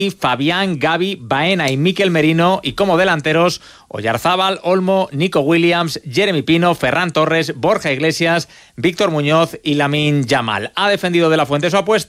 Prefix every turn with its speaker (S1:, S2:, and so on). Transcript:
S1: Fabián, Gavi, Baena y Mikel Merino, y como delanteros Oyarzábal, Olmo, Nico Williams, Jeremy Pino, Ferran Torres, Borja Iglesias, Víctor Muñoz y Lamine Yamal. Ha defendido De la Fuente su apuesta